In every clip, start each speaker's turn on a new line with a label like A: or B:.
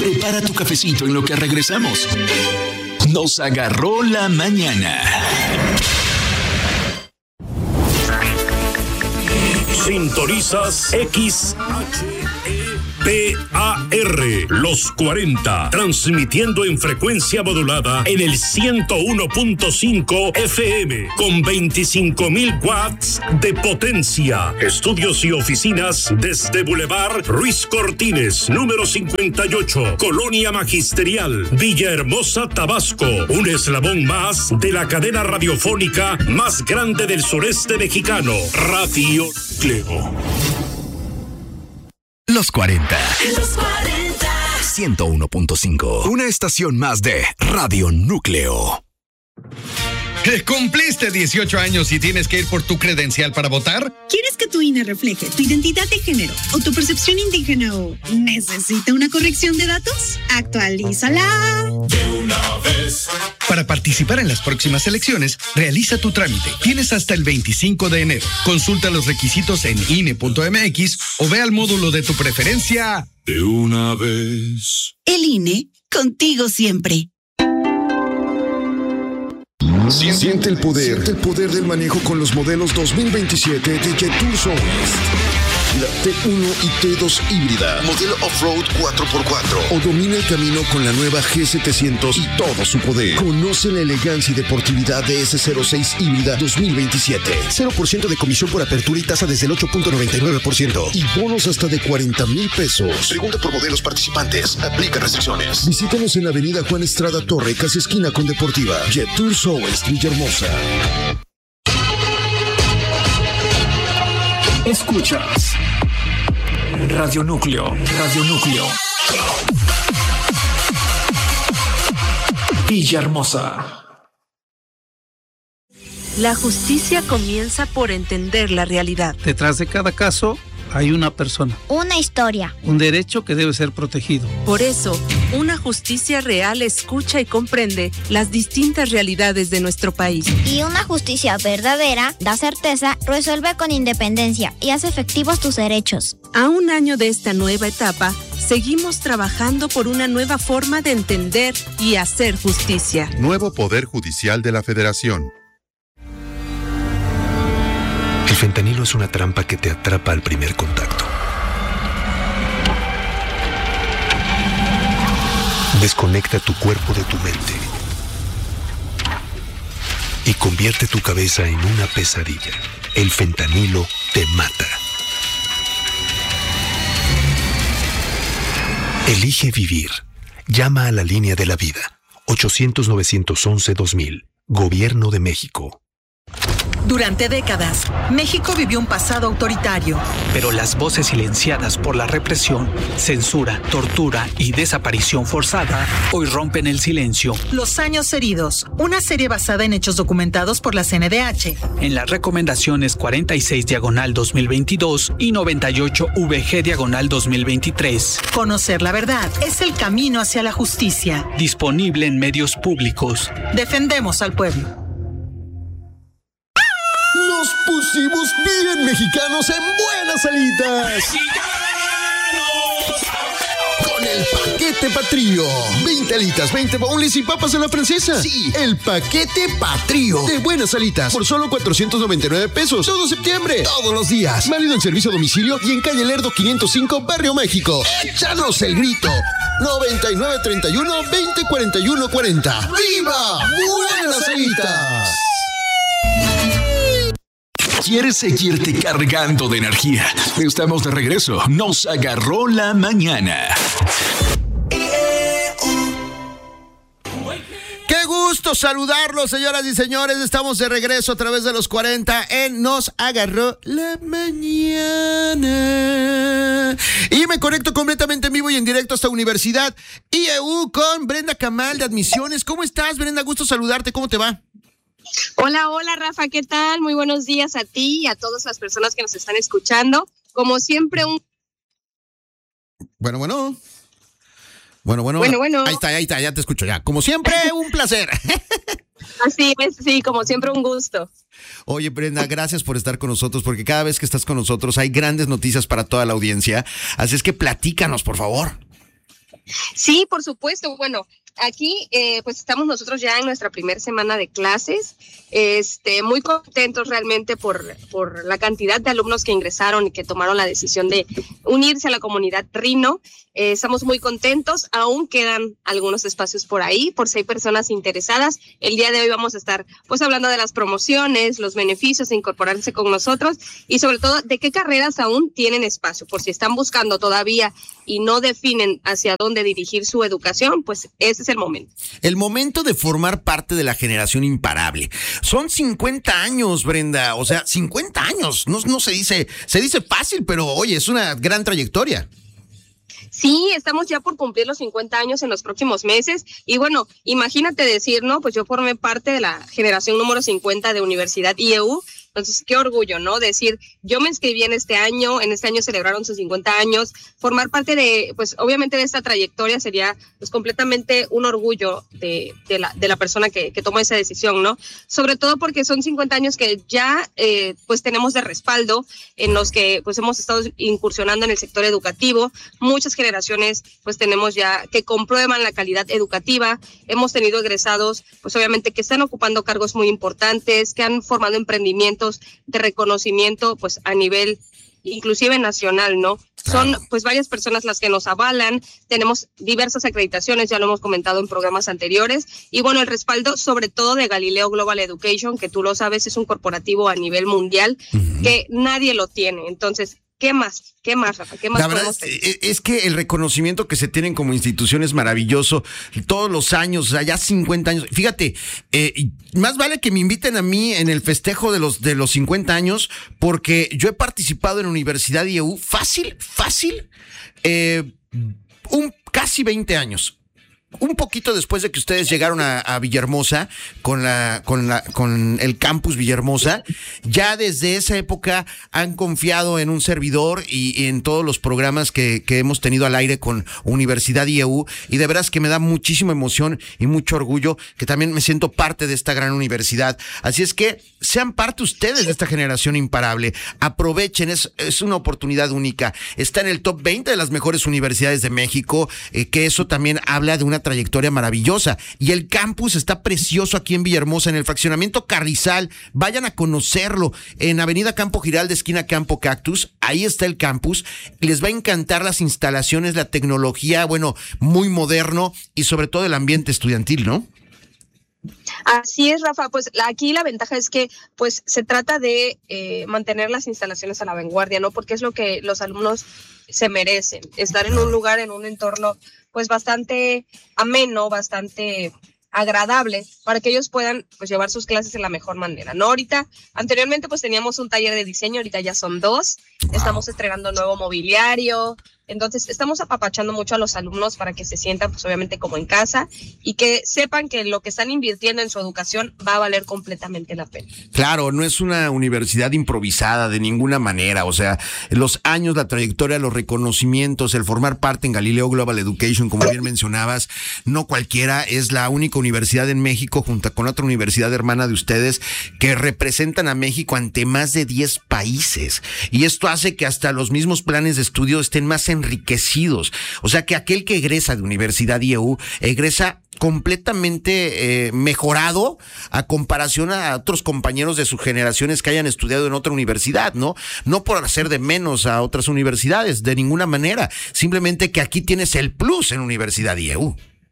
A: Prepara tu cafecito en lo que regresamos. Nos agarró la mañana.
B: Sintonizas XHEPAR, los 40, transmitiendo en frecuencia modulada en el 101.5 FM, con 25,000 watts de potencia. Estudios y oficinas desde Boulevard Ruiz Cortines, número 58, Colonia Magisterial, Villahermosa, Tabasco. Un eslabón más de la cadena radiofónica más grande del sureste mexicano, Radio Núcleo.
C: Los 40. Los 40. 101.5. Una estación más de Radio Núcleo.
D: ¿Cumpliste 18 años y tienes que ir por tu credencial para votar?
E: ¿Quieres que tu INE refleje tu identidad de género o tu percepción indígena o necesita una corrección de datos? ¡Actualízala!
B: De una vez.
D: Para participar en las próximas elecciones, realiza tu trámite. Tienes hasta el 25 de enero. Consulta los requisitos en INE.mx o ve al módulo de tu preferencia.
B: De una vez.
E: El INE, contigo siempre.
F: Siente el poder del manejo con los modelos 2027 de Jetour Soul. La T1 y T2 híbrida, modelo off-road 4x4. O domina el camino con la nueva G700 y todo su poder. Conoce la elegancia y deportividad de S06 híbrida 2027. 0% de comisión por apertura y tasa desde el 8.99%. Y bonos hasta de 40,000 pesos. Pregunta por modelos participantes. Aplica restricciones. Visítanos en la avenida Juan Estrada Torre, casi esquina con Deportiva. Jetour Soul, Villahermosa.
A: Escuchas Radio Núcleo, Radio Núcleo. Villahermosa.
G: La justicia comienza por entender la realidad.
H: Detrás de cada caso hay una persona.
I: Una historia.
H: Un derecho que debe ser protegido.
G: Por eso, una justicia real escucha y comprende las distintas realidades de nuestro país.
I: Y una justicia verdadera da certeza, resuelve con independencia y hace efectivos tus derechos.
G: A un año de esta nueva etapa, seguimos trabajando por una nueva forma de entender y hacer justicia.
J: Nuevo Poder Judicial de la Federación.
K: El fentanilo es una trampa que te atrapa al primer contacto. Desconecta tu cuerpo de tu mente y convierte tu cabeza en una pesadilla. El fentanilo te mata. Elige vivir. Llama a la línea de la vida. 800-911-2000. Gobierno de México.
L: Durante décadas, México vivió un pasado autoritario.
M: Pero las voces silenciadas por la represión, censura, tortura y desaparición forzada hoy rompen el silencio.
L: Los años heridos, una serie basada en hechos documentados por la CNDH.
M: En las recomendaciones 46/2022 y 98-VG/2023.
L: Conocer la verdad es el camino hacia la justicia.
M: Disponible en medios públicos.
L: Defendemos al pueblo.
F: Nos pusimos bien mexicanos en Buenas Alitas. Con el paquete Patrio. 20 alitas, 20 boneless y papas a la francesa. Sí, el paquete Patrio de Buenas Alitas por solo 499 pesos. Todo septiembre, todos los días. Válido en servicio a domicilio y en calle Lerdo 505, Barrio México. Échanos el grito. 9931-2041-40. ¡Viva Buenas Alitas!
A: ¿Quieres seguirte cargando de energía? Estamos de regreso. Nos agarró la mañana.
N: ¡Qué gusto saludarlos, señoras y señores! Estamos de regreso a través de los 40 en Nos agarró la mañana. Y me conecto completamente en vivo y en directo hasta Universidad IEU con Brenda Camal de Admisiones. ¿Cómo estás, Brenda? Gusto saludarte. ¿Cómo te va?
O: Hola, hola Rafa, ¿qué tal? Muy buenos días a ti y a todas las personas que nos están escuchando. Como siempre,
N: Bueno. Ahí está, ya te escucho ya. Como siempre, un placer.
O: Así es, sí, como siempre, un gusto.
N: Oye, Brenda, gracias por estar con nosotros, porque cada vez que estás con nosotros hay grandes noticias para toda la audiencia. Así es que platícanos, por favor.
O: Sí, por supuesto. Bueno, aquí pues estamos nosotros ya en nuestra primera semana de clases, muy contentos realmente por la cantidad de alumnos que ingresaron y que tomaron la decisión de unirse a la comunidad Rhino. Estamos muy contentos, aún quedan algunos espacios por ahí, por si hay personas interesadas. El día de hoy vamos a estar pues hablando de las promociones, los beneficios de incorporarse con nosotros y sobre todo de qué carreras aún tienen espacio, por si están buscando todavía y no definen hacia dónde dirigir su educación, pues ese es el momento.
N: El momento de formar parte de la generación imparable. Son 50 años, Brenda, o sea, 50 años, no se dice fácil, pero oye, es una gran trayectoria.
O: Sí, estamos ya por cumplir los 50 años en los próximos meses y bueno, imagínate decir, ¿no? Pues yo formé parte de la generación número 50 de Universidad IEU. Entonces, qué orgullo, ¿no? Decir, yo me inscribí en este año celebraron sus 50 años, formar parte de, pues obviamente de esta trayectoria sería pues completamente un orgullo de la persona que tomó esa decisión, ¿no? Sobre todo porque son 50 años que ya pues tenemos de respaldo, en los que pues hemos estado incursionando en el sector educativo, muchas generaciones pues tenemos ya que comprueban la calidad educativa, hemos tenido egresados pues obviamente que están ocupando cargos muy importantes, que han formado emprendimientos de reconocimiento pues a nivel inclusive nacional, ¿no? Son pues varias personas las que nos avalan, tenemos diversas acreditaciones, ya lo hemos comentado en programas anteriores, y bueno, el respaldo sobre todo de Galileo Global Education, que tú lo sabes, es un corporativo a nivel mundial que nadie lo tiene. Entonces, ¿qué más, Rafa? ¿Qué más?
N: La verdad es que el reconocimiento que se tienen como institución es maravilloso. Todos los años, o sea, ya 50 años. Fíjate, más vale que me inviten a mí en el festejo de los 50 años, porque yo he participado en la Universidad IEU fácil, casi 20 años. Un poquito después de que ustedes llegaron a Villahermosa con el campus Villahermosa, ya desde esa época han confiado en un servidor y en todos los programas que hemos tenido al aire con Universidad IEU, y de veras que me da muchísima emoción y mucho orgullo que también me siento parte de esta gran universidad. Así es que sean parte ustedes de esta generación imparable, aprovechen, es una oportunidad única. Está en el top 20 de las mejores universidades de México, que eso también habla de una trayectoria maravillosa, y el campus está precioso aquí en Villahermosa, en el fraccionamiento Carrizal. Vayan a conocerlo en Avenida Campo Giralda, esquina Campo Cactus. Ahí está el campus. Les va a encantar las instalaciones, la tecnología, bueno, muy moderno, y sobre todo el ambiente estudiantil, ¿no?
O: Así es, Rafa, pues aquí la ventaja es que pues se trata de mantener las instalaciones a la vanguardia, ¿no? Porque es lo que los alumnos se merecen, estar en un lugar, en un entorno pues bastante ameno, bastante agradable, para que ellos puedan pues llevar sus clases de la mejor manera, ¿no? Anteriormente pues teníamos un taller de diseño, ahorita ya son 2, estamos estrenando nuevo mobiliario, entonces estamos apapachando mucho a los alumnos para que se sientan pues obviamente como en casa y que sepan que lo que están invirtiendo en su educación va a valer completamente la pena.
N: Claro, no es una universidad improvisada de ninguna manera, o sea, los años, la trayectoria, los reconocimientos, el formar parte en Galileo Global Education, como bien mencionabas, no cualquiera, es la única universidad en México junto con otra universidad hermana de ustedes que representan a México ante más de 10 países, y esto hace que hasta los mismos planes de estudio estén más enriquecidos. O sea que aquel que egresa de Universidad IEU egresa completamente mejorado a comparación a otros compañeros de sus generaciones que hayan estudiado en otra universidad, ¿no? No por hacer de menos a otras universidades, de ninguna manera. Simplemente que aquí tienes el plus en Universidad IEU.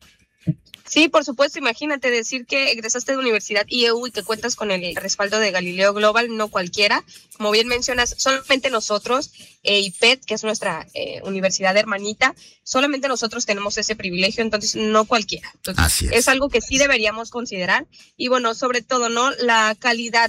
O: Sí, por supuesto, imagínate decir que egresaste de Universidad IEU y que cuentas con el respaldo de Galileo Global, no cualquiera. Como bien mencionas, solamente nosotros, IPET, que es nuestra universidad hermanita, solamente nosotros tenemos ese privilegio, entonces no cualquiera. Entonces,
N: así
O: es algo que sí deberíamos considerar. Y bueno, sobre todo, ¿no? La calidad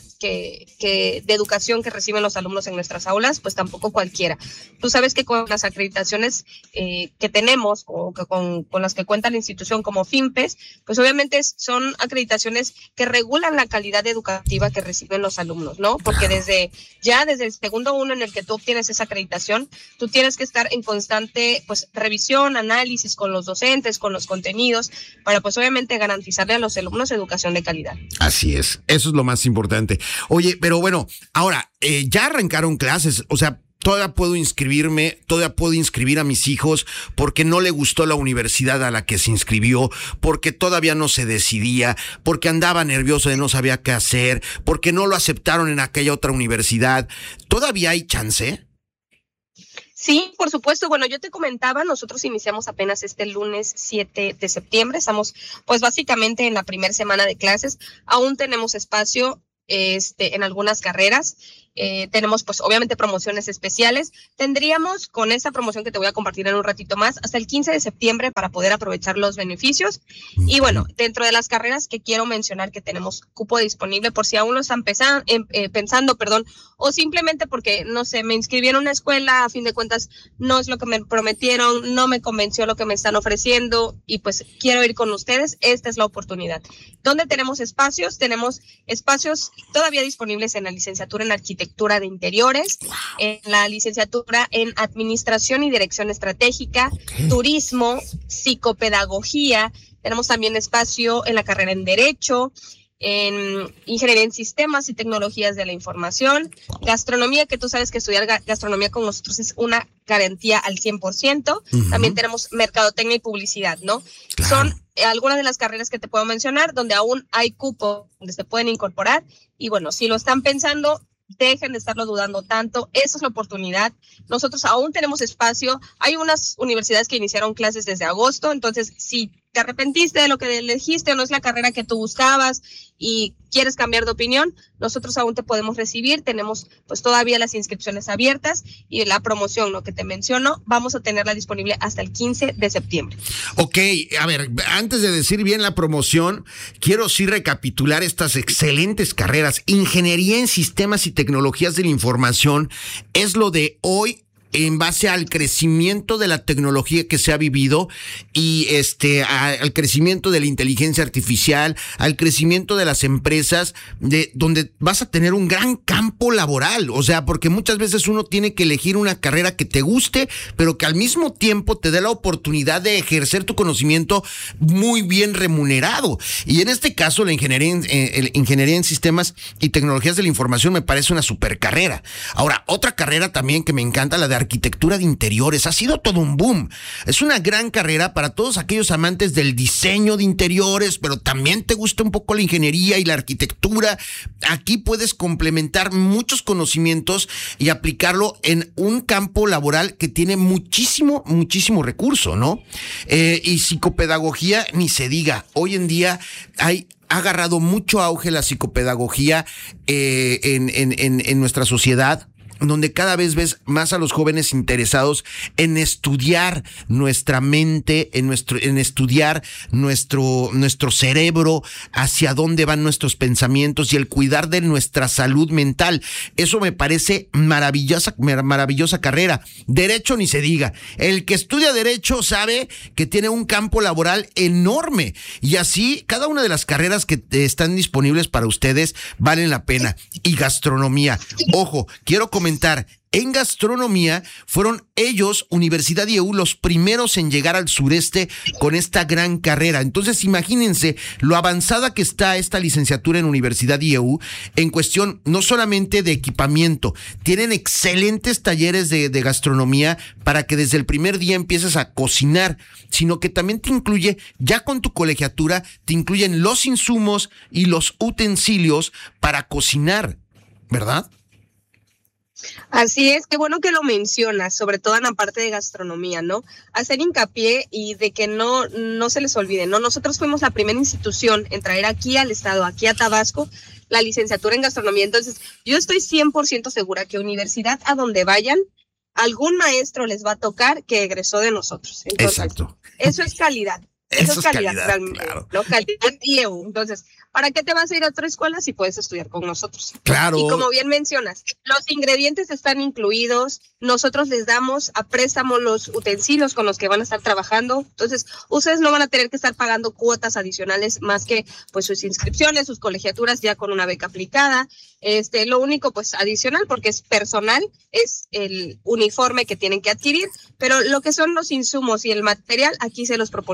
O: de educación que reciben los alumnos en nuestras aulas, pues tampoco cualquiera. Tú sabes que con las acreditaciones que tenemos o que con las que cuenta la institución como FIMPES, pues obviamente son acreditaciones que regulan la calidad educativa que reciben los alumnos, ¿no? Porque desde el segundo 1 en el que tú obtienes esa acreditación, tú tienes que estar en constante pues revisión, análisis con los docentes, con los contenidos, para pues obviamente garantizarle a los alumnos educación de calidad.
N: Así es, eso es lo más importante. Oye, pero bueno, ahora, ya arrancaron clases, o sea, todavía puedo inscribirme, todavía puedo inscribir a mis hijos porque no le gustó la universidad a la que se inscribió, porque todavía no se decidía, porque andaba nervioso de no sabía qué hacer, porque no lo aceptaron en aquella otra universidad. ¿Todavía hay chance?
O: Sí, por supuesto. Bueno, yo te comentaba, nosotros iniciamos apenas este lunes 7 de septiembre. Estamos pues básicamente en la primera semana de clases. Aún tenemos espacio en algunas carreras. Tenemos pues obviamente promociones especiales. Tendríamos con esta promoción que te voy a compartir en un ratito más hasta el 15 de septiembre para poder aprovechar los beneficios. Y bueno, dentro de las carreras que quiero mencionar que tenemos cupo disponible por si aún lo están pensando, o simplemente porque, no sé, me inscribí en una escuela, a fin de cuentas no es lo que me prometieron, no me convenció lo que me están ofreciendo y pues quiero ir con ustedes. Esta es la oportunidad. ¿Dónde tenemos espacios? Tenemos espacios todavía disponibles en la licenciatura en arquitectura de interiores, en la licenciatura en administración y dirección estratégica, turismo, psicopedagogía. Tenemos también espacio en la carrera en derecho, en ingeniería en sistemas y tecnologías de la información, gastronomía, que tú sabes que estudiar gastronomía con nosotros es una garantía al 100%. También tenemos mercadotecnia y publicidad, ¿no? Claro. Son algunas de las carreras que te puedo mencionar donde aún hay cupo, donde se pueden incorporar. Y bueno, si lo están pensando, dejen de estarlo dudando tanto. Esa es la oportunidad. Nosotros aún tenemos espacio. Hay unas universidades que iniciaron clases desde agosto, entonces si te arrepentiste de lo que elegiste o no es la carrera que tú buscabas y quieres cambiar de opinión, nosotros aún te podemos recibir. Tenemos pues todavía las inscripciones abiertas y la promoción, lo que te menciono, vamos a tenerla disponible hasta el 15 de septiembre.
N: Ok, a ver, antes de decir bien la promoción, quiero sí recapitular estas excelentes carreras. Ingeniería en sistemas y tecnologías de la información es lo de hoy, en base al crecimiento de la tecnología que se ha vivido y al crecimiento de la inteligencia artificial, al crecimiento de las empresas, donde vas a tener un gran campo laboral. O sea, porque muchas veces uno tiene que elegir una carrera que te guste, pero que al mismo tiempo te dé la oportunidad de ejercer tu conocimiento muy bien remunerado. Y en este caso, la ingeniería en sistemas y tecnologías de la información me parece una super carrera. Ahora, otra carrera también que me encanta, la de arquitectura de interiores, ha sido todo un boom. Es una gran carrera para todos aquellos amantes del diseño de interiores, pero también te gusta un poco la ingeniería y la arquitectura. Aquí puedes complementar muchos conocimientos y aplicarlo en un campo laboral que tiene muchísimo recurso, ¿no? Y psicopedagogía, ni se diga. Hoy en día ha agarrado mucho auge la psicopedagogía en nuestra sociedad, donde cada vez ves más a los jóvenes interesados en estudiar nuestra mente, en estudiar nuestro cerebro, hacia dónde van nuestros pensamientos y el cuidar de nuestra salud mental. Eso me parece maravillosa carrera. Derecho ni se diga. El que estudia derecho sabe que tiene un campo laboral enorme y así cada una de las carreras que están disponibles para ustedes valen la pena. Y gastronomía. Ojo, quiero comentar, en gastronomía fueron ellos, Universidad IEU, los primeros en llegar al sureste con esta gran carrera. Entonces imagínense lo avanzada que está esta licenciatura en Universidad IEU en cuestión no solamente de equipamiento, tienen excelentes talleres de gastronomía para que desde el primer día empieces a cocinar, sino que también te incluye, ya con tu colegiatura, te incluyen los insumos y los utensilios para cocinar, ¿verdad?
O: Así es, qué bueno que lo mencionas, sobre todo en la parte de gastronomía, ¿no? Hacer hincapié y de que no se les olvide, ¿no? Nosotros fuimos la primera institución en traer aquí al estado, aquí a Tabasco, la licenciatura en gastronomía. Entonces, yo estoy 100% segura que universidad a donde vayan, algún maestro les va a tocar que egresó de nosotros. Entonces, exacto. Eso es calidad. Eso es calidad realmente, claro. ¿No? Calidad IEU. Entonces, ¿para qué te vas a ir a otra escuela si puedes estudiar con nosotros?
N: Claro.
O: Y como bien mencionas, los ingredientes están incluidos, nosotros les damos a préstamo los utensilios con los que van a estar trabajando. Entonces, ustedes no van a tener que estar pagando cuotas adicionales más que pues sus inscripciones, sus colegiaturas ya con una beca aplicada. Lo único pues adicional, porque es personal, es el uniforme que tienen que adquirir, pero lo que son los insumos y el material, aquí se los proporcionamos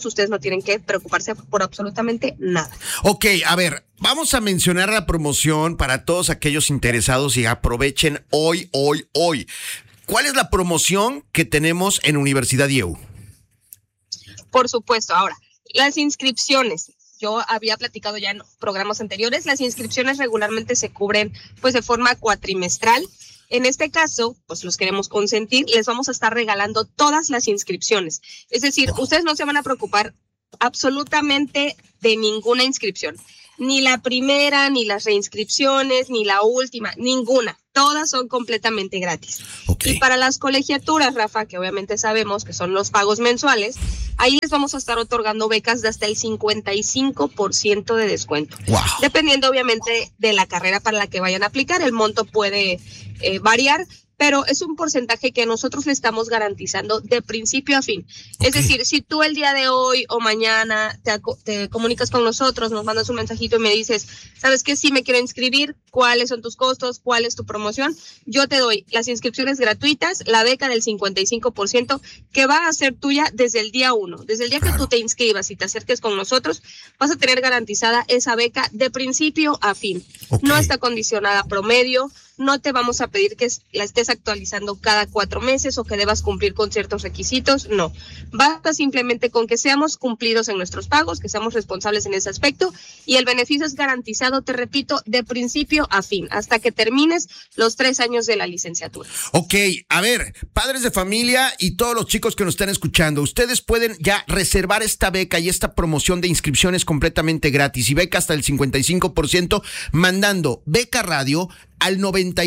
O: ustedes no tienen que preocuparse por absolutamente nada.
N: Ok, a ver, vamos a mencionar la promoción para todos aquellos interesados y aprovechen hoy. ¿Cuál es la promoción que tenemos en Universidad IEU?
O: Por supuesto, ahora, las inscripciones. Yo había platicado ya en programas anteriores, las inscripciones regularmente se cubren pues de forma cuatrimestral. En este caso, pues los queremos consentir, les vamos a estar regalando todas las inscripciones. Es decir, ustedes no se van a preocupar absolutamente de ninguna inscripción. Ni la primera, ni las reinscripciones, ni la última, ninguna. Todas son completamente gratis. Okay. Y para las colegiaturas, Rafa, que obviamente sabemos que son los pagos mensuales, ahí les vamos a estar otorgando becas de hasta el 55% de descuento. Wow. Dependiendo obviamente de la carrera para la que vayan a aplicar, el monto puede variar, pero es un porcentaje que nosotros le estamos garantizando de principio a fin. Okay. Es decir, si tú el día de hoy o mañana te comunicas con nosotros, nos mandas un mensajito y me dices, ¿sabes qué? Sí me quiero inscribir, ¿cuáles son tus costos? ¿Cuál es tu promoción? Yo te doy las inscripciones gratuitas, la beca del 55% que va a ser tuya desde el día 1. Desde el día que tú te inscribas y te acerques con nosotros, vas a tener garantizada esa beca de principio a fin. Okay. No está condicionada a promedio, no te vamos a pedir que la estés actualizando cada 4 meses o que debas cumplir con ciertos requisitos, no. Basta simplemente con que seamos cumplidos en nuestros pagos, que seamos responsables en ese aspecto y el beneficio es garantizado, te repito, de principio a fin, hasta que termines los 3 años de la licenciatura.
N: Ok, a ver, padres de familia y todos los chicos que nos están escuchando, ustedes pueden ya reservar esta beca y esta promoción de inscripciones completamente gratis y beca hasta el 55% mandando Beca Radio al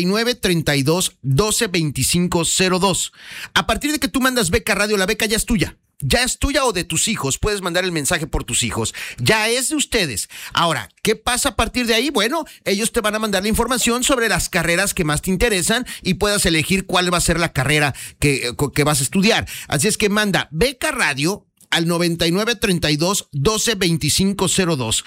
N: 9932-122502. A partir de que tú mandas Beca Radio, la beca ya es tuya. Ya es tuya o de tus hijos. Puedes mandar el mensaje por tus hijos. Ya es de ustedes. Ahora, ¿qué pasa a partir de ahí? Bueno, ellos te van a mandar la información sobre las carreras que más te interesan y puedas elegir cuál va a ser la carrera que vas a estudiar. Así es que manda Beca Radio al 9932-122502.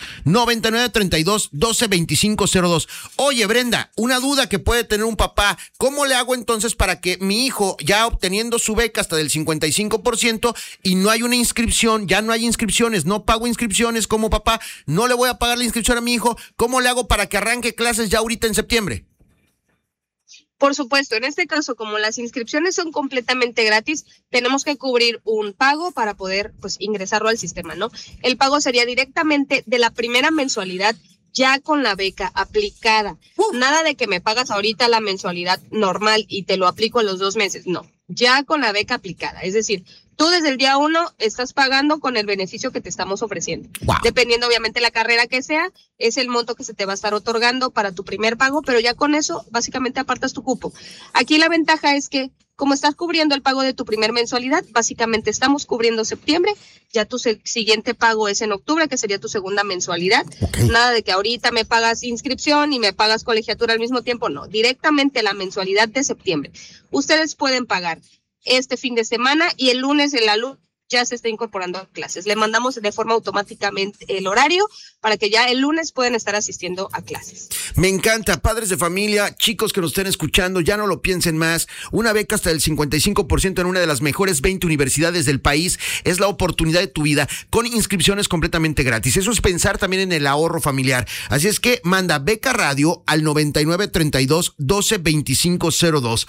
N: 9932-122502. Oye, Brenda, una duda que puede tener un papá. ¿Cómo le hago entonces para que mi hijo, ya obteniendo su beca hasta del 55% y no hay una inscripción, ya no hay inscripciones, no pago inscripciones como papá, no le voy a pagar la inscripción a mi hijo, ¿cómo le hago para que arranque clases ya ahorita en septiembre?
O: Por supuesto, en este caso, como las inscripciones son completamente gratis, tenemos que cubrir un pago para poder pues ingresarlo al sistema, ¿no? El pago sería directamente de la primera mensualidad ya con la beca aplicada. Nada de que me pagas ahorita la mensualidad normal y te lo aplico en los 2 meses, no. Ya con la beca aplicada, es decir, tú desde el día 1 estás pagando con el beneficio que te estamos ofreciendo. Wow. Dependiendo obviamente la carrera que sea, es el monto que se te va a estar otorgando para tu primer pago, pero ya con eso básicamente apartas tu cupo. Aquí la ventaja es que como estás cubriendo el pago de tu primer mensualidad, básicamente estamos cubriendo septiembre, ya tu siguiente pago es en octubre, que sería tu segunda mensualidad. Okay. Nada de que ahorita me pagas inscripción y me pagas colegiatura al mismo tiempo, no, directamente la mensualidad de septiembre. Ustedes pueden pagar este fin de semana y el lunes el alumno ya se está incorporando a clases. Le mandamos de forma automáticamente el horario para que ya el lunes puedan estar asistiendo a clases.
N: Me encanta, padres de familia, chicos que nos estén escuchando, ya no lo piensen más. Una beca hasta del 55% en una de las mejores 20 universidades del país es la oportunidad de tu vida con inscripciones completamente gratis. Eso es pensar también en el ahorro familiar. Así es que manda Beca Radio al 9932-122502.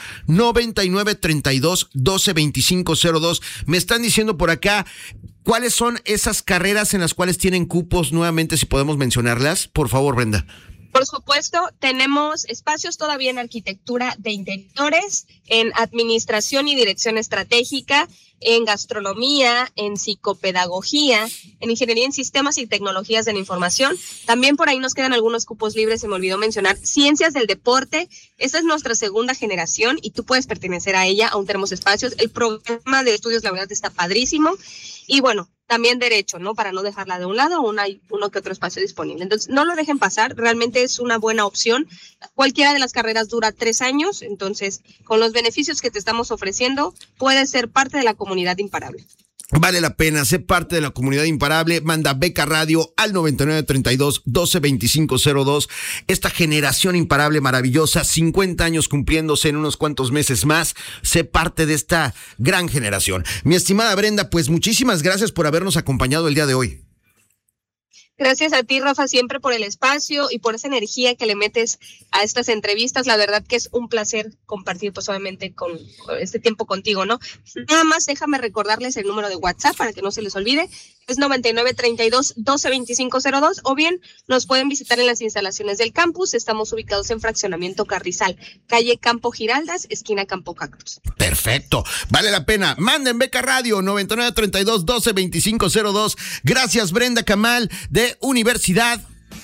N: 9932-122502. Me están diciendo por acá, ¿cuáles son esas carreras en las cuales tienen cupos nuevamente, si podemos mencionarlas? Por favor, Brenda.
O: Por supuesto, tenemos espacios todavía en arquitectura de interiores, en administración y dirección estratégica, en gastronomía, en psicopedagogía, en ingeniería en sistemas y tecnologías de la información. También por ahí nos quedan algunos cupos libres, se me olvidó mencionar, ciencias del deporte. Esta es nuestra segunda generación y tú puedes pertenecer a ella, aún tenemos espacios. El programa de estudios laborales está padrísimo. Y bueno, también derecho, ¿no? Para no dejarla de un lado, aún hay uno que otro espacio disponible. Entonces, no lo dejen pasar, realmente es una buena opción. Cualquiera de las carreras dura 3 años, entonces, con los beneficios que te estamos ofreciendo, puedes ser parte de la comunidad imparable.
N: Vale la pena ser parte de la comunidad imparable. Manda Beca Radio al 9932-122502. Esta generación imparable maravillosa, 50 años cumpliéndose en unos cuantos meses más. Sé parte de esta gran generación. Mi estimada Brenda, pues muchísimas gracias por habernos acompañado el día de hoy.
O: Gracias a ti, Rafa, siempre por el espacio y por esa energía que le metes a estas entrevistas. La verdad que es un placer compartir, pues obviamente, con este tiempo contigo, ¿no? Nada más déjame recordarles el número de WhatsApp para que no se les olvide. Es 9932-122502, o bien nos pueden visitar en las instalaciones del campus. Estamos ubicados en Fraccionamiento Carrizal, calle Campo Giraldas, esquina Campo Cactus.
N: Perfecto, vale la pena. Manden Beca Radio 9932-122502. Gracias, Brenda Camal de Universidad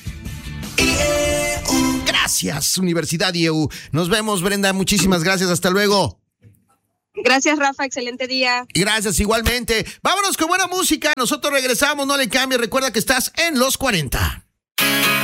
N: IEU. Gracias, Universidad IEU. Nos vemos, Brenda. Muchísimas gracias. Hasta luego.
O: Gracias, Rafa. Excelente día.
N: Gracias, igualmente. Vámonos con buena música. Nosotros regresamos. No le cambies. Recuerda que estás en los 40.